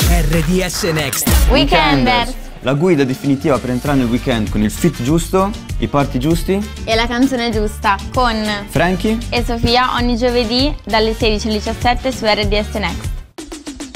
RDS Next. Weekenders. La guida definitiva per entrare nel weekend con il fit giusto, i party giusti E la canzone giusta con Frankie e Sofia ogni giovedì dalle 16 alle 17 su RDS Next.